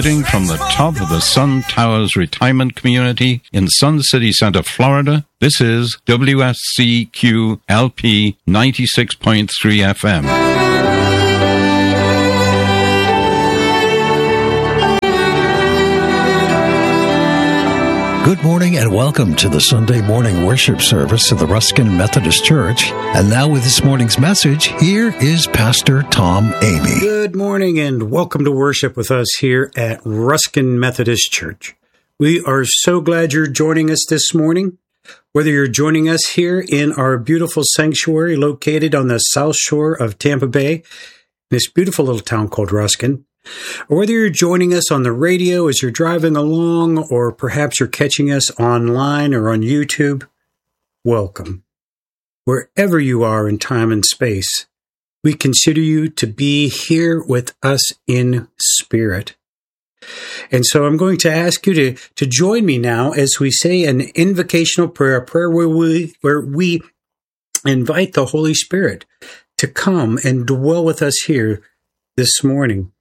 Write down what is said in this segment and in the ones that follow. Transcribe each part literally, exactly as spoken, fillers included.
From the top of the Sun Towers Retirement Community in Sun City Center, Florida, this is W S C Q L P ninety-six point three F M. Good morning and welcome to the Sunday morning worship service of the Ruskin Methodist Church. And now with this morning's message, here is Pastor Tom Amy. Good morning and welcome to worship with us here at Ruskin Methodist Church. We are so glad you're joining us this morning. Whether you're joining us here in our beautiful sanctuary located on the south shore of Tampa Bay, this beautiful little town called Ruskin, or whether you're joining us on the radio as you're driving along, or perhaps you're catching us online or on YouTube, welcome. Wherever you are in time and space, we consider you to be here with us in spirit. And so I'm going to ask you to, to join me now as we say an invocational prayer, a prayer where we, where we invite the Holy Spirit to come and dwell with us here this morning.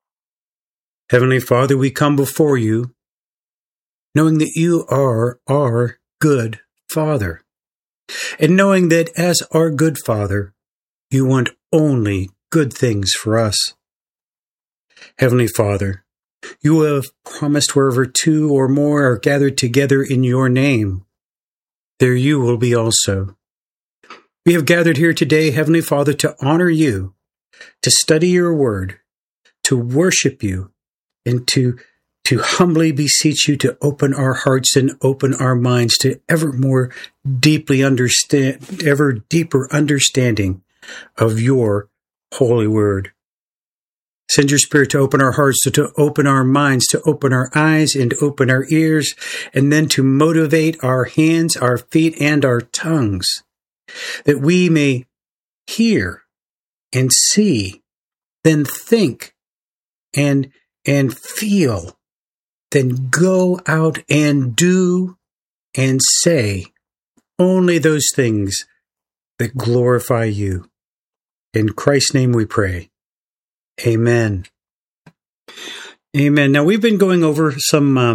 Heavenly Father, we come before you, knowing that you are our good Father, and knowing that as our good Father, you want only good things for us. Heavenly Father, you have promised wherever two or more are gathered together in your name, there you will be also. We have gathered here today, Heavenly Father, to honor you, to study your word, to worship you, and to, to humbly beseech you to open our hearts and open our minds to ever more deeply understand, ever deeper understanding of your holy word. Send your Spirit to open our hearts, so to open our minds, to open our eyes and open our ears, and then to motivate our hands, our feet, and our tongues, that we may hear and see, then think and and feel, then go out and do and say only those things that glorify you. In Christ's name we pray. Amen. Amen. Now, we've been going over some uh,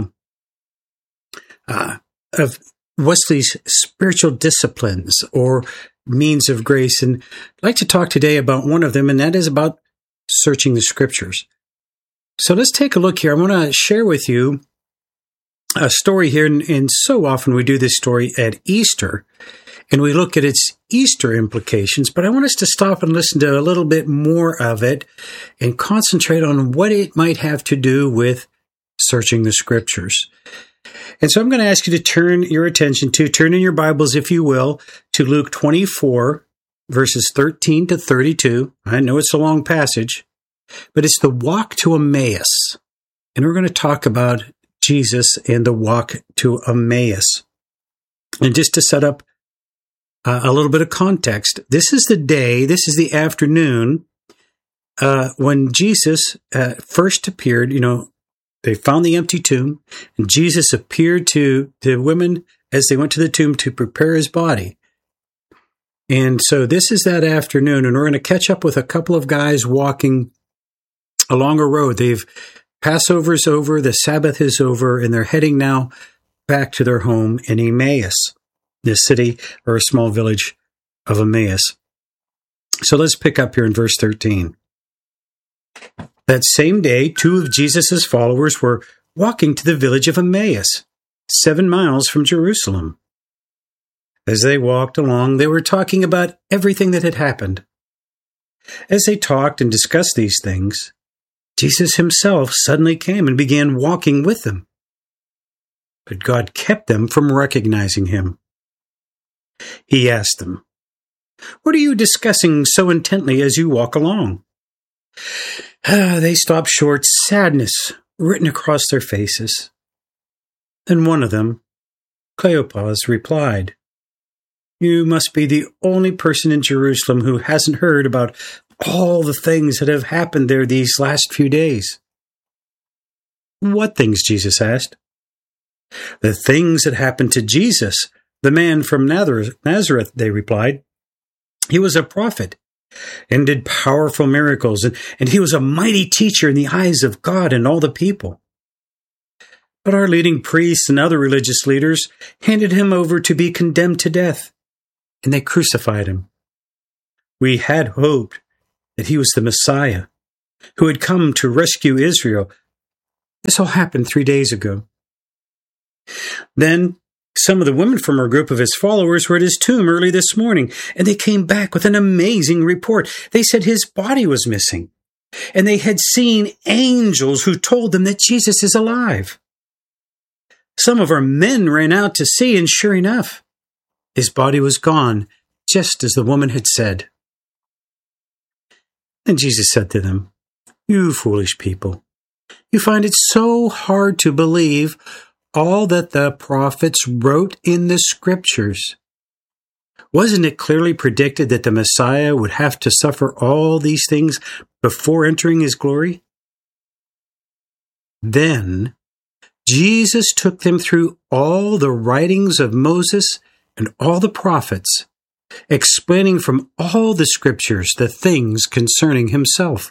uh, of Wesley's spiritual disciplines or means of grace, and I'd like to talk today about one of them, and that is about searching the Scriptures. So let's take a look here. I want to share with you a story here, and, and so often we do this story at Easter, and we look at its Easter implications, but I want us to stop and listen to a little bit more of it and concentrate on what it might have to do with searching the Scriptures. And so I'm going to ask you to turn your attention to, turn in your Bibles, if you will, to Luke twenty-four, verses thirteen to thirty-two. I know it's a long passage, but it's the walk to Emmaus. And we're going to talk about Jesus and the walk to Emmaus. And just to set up uh, a little bit of context, this is the day, this is the afternoon uh, when Jesus uh, first appeared. You know, they found the empty tomb, and Jesus appeared to the women as they went to the tomb to prepare his body. And so this is that afternoon, and we're going to catch up with a couple of guys walking along a road. They've Passover's over, the Sabbath is over, and they're heading now back to their home in Emmaus, the city or a small village of Emmaus. So let's pick up here in verse thirteen. That same day, two of Jesus' followers were walking to the village of Emmaus, seven miles from Jerusalem. As they walked along, they were talking about everything that had happened. As they talked and discussed these things, Jesus himself suddenly came and began walking with them. But God kept them from recognizing him. He asked them, "What are you discussing so intently as you walk along?" Ah, they stopped short, sadness written across their faces. Then one of them, Cleopas, replied, "You must be the only person in Jerusalem who hasn't heard about all the things that have happened there these last few days." "What things?" Jesus asked. "The things that happened to Jesus, the man from Nazareth," they replied. "He was a prophet, and did powerful miracles, and, and he was a mighty teacher in the eyes of God and all the people. But our leading priests and other religious leaders handed him over to be condemned to death, and they crucified him. We had hoped that he was the Messiah who had come to rescue Israel. This all happened three days ago. Then some of the women from our group of his followers were at his tomb early this morning, and they came back with an amazing report. They said his body was missing, and they had seen angels who told them that Jesus is alive. Some of our men ran out to see, and sure enough, his body was gone, just as the woman had said. And Jesus said to them, "You foolish people, you find it so hard to believe all that the prophets wrote in the scriptures. Wasn't it clearly predicted that the Messiah would have to suffer all these things before entering his glory?" Then Jesus took them through all the writings of Moses and all the prophets, explaining from all the scriptures the things concerning himself.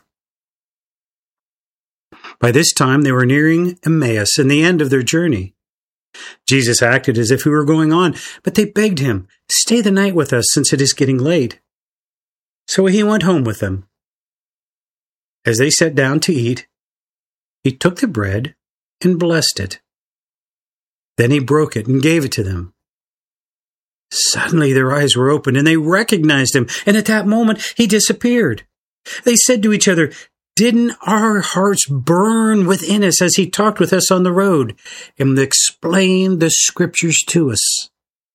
By this time, they were nearing Emmaus and the end of their journey. Jesus acted as if he were going on, but they begged him, "Stay the night with us, since it is getting late." So he went home with them. As they sat down to eat, he took the bread and blessed it. Then he broke it and gave it to them. Suddenly their eyes were opened, and they recognized him, and at that moment he disappeared. They said to each other, "Didn't our hearts burn within us as he talked with us on the road and explained the scriptures to us?"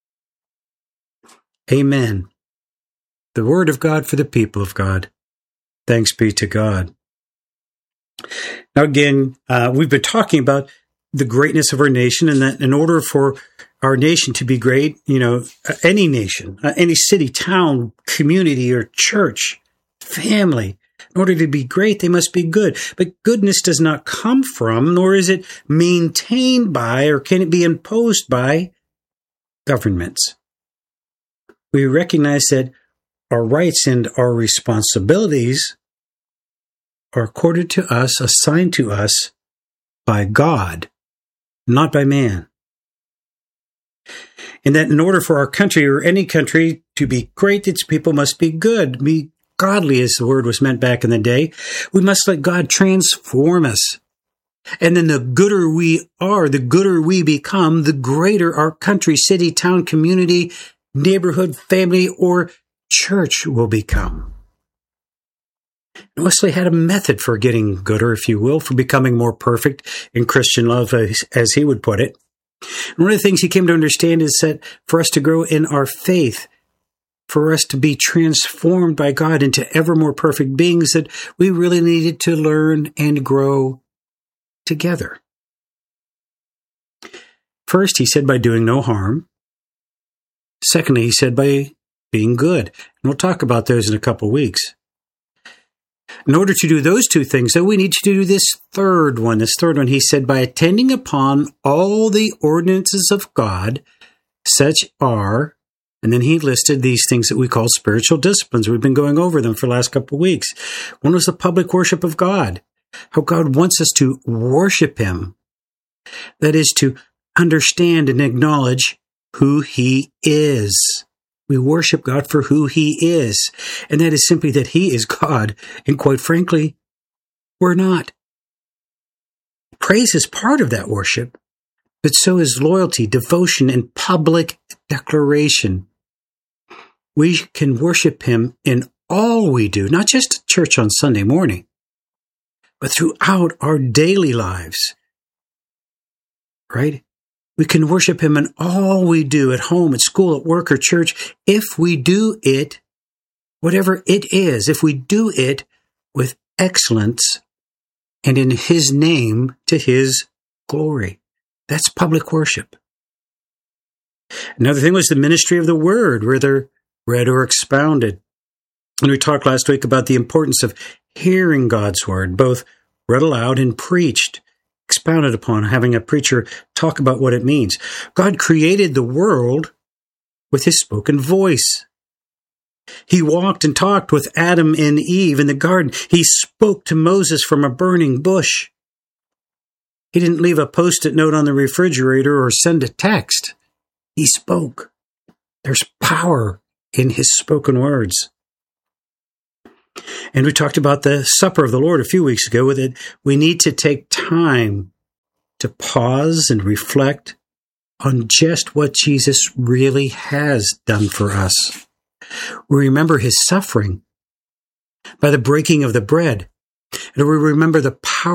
Amen. The word of God for the people of God. Thanks be to God. Now again, uh, we've been talking about the greatness of our nation, and that in order for our nation to be great, you know, any nation, uh, any city, town, community, or church, family, in order to be great, they must be good. But goodness does not come from, nor is it maintained by, or can it be imposed by, governments. We recognize that our rights and our responsibilities are accorded to us, assigned to us by God, not by man. And that in order for our country or any country to be great, its people must be good, be godly, as the word was meant back in the day. We must let God transform us. And then the gooder we are, the gooder we become, the greater our country, city, town, community, neighborhood, family, or church will become. Wesley had a method for getting gooder, if you will, for becoming more perfect in Christian love, as, as he would put it. And one of the things he came to understand is that for us to grow in our faith, for us to be transformed by God into ever more perfect beings, that we really needed to learn and grow together. First, he said by doing no harm. Secondly, he said by being good. And we'll talk about those in a couple of weeks. In order to do those two things, though, we need to do this third one. This third one, he said, by attending upon all the ordinances of God, such are, and then he listed these things that we call spiritual disciplines. We've been going over them for the last couple of weeks. One was the public worship of God, how God wants us to worship him. That is, to understand and acknowledge who he is. We worship God for who he is. And that is simply that he is God. And quite frankly, we're not. Praise is part of that worship, but so is loyalty, devotion, and public declaration. We can worship him in all we do, not just at church on Sunday morning, but throughout our daily lives. Right? We can worship him in all we do, at home, at school, at work, or church, if we do it, whatever it is, if we do it with excellence and in his name to his glory. That's public worship. Another thing was the ministry of the word, whether read or expounded. And we talked last week about the importance of hearing God's word, both read aloud and preached, expounded upon, having a preacher talk about what it means. God created the world with his spoken voice. He walked and talked with Adam and Eve in the garden. He spoke to Moses from a burning bush. He didn't leave a post-it note on the refrigerator or send a text. He spoke. There's power in his spoken words. And we talked about the supper of the Lord a few weeks ago, that we need to take time to pause and reflect on just what Jesus really has done for us. We remember his suffering by the breaking of the bread, and we remember the power